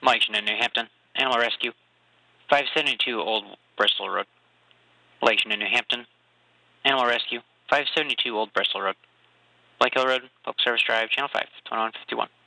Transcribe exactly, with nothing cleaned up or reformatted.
Lexington, New Hampton. Animal Rescue. five seventy-two Old Bristol Road. Lexington, New Hampton. Animal Rescue. five seventy-two Old Bristol Road. Lake Hill Road, Public Service Drive, Channel five, twenty-one fifty-one.